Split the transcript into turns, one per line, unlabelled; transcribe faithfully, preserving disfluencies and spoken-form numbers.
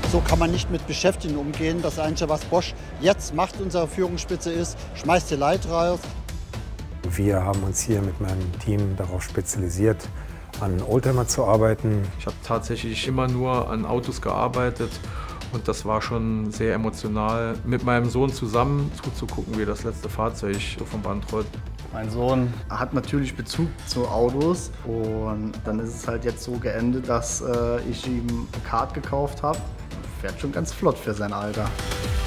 So kann man nicht mit Beschäftigten umgehen. Das Einzige, was Bosch jetzt macht, unsere Führungsspitze ist, schmeißt die Leute raus.
Wir haben uns hier mit meinem Team darauf spezialisiert, an Oldtimer zu arbeiten.
Ich habe tatsächlich immer nur an Autos gearbeitet und das war schon sehr emotional, mit meinem Sohn zusammen zuzugucken, wie das letzte Fahrzeug vom Band rollt.
Mein Sohn hat natürlich Bezug zu Autos und dann ist es halt jetzt so geendet, dass äh, ich ihm ein Kart gekauft habe. Fährt schon ganz flott für sein Alter.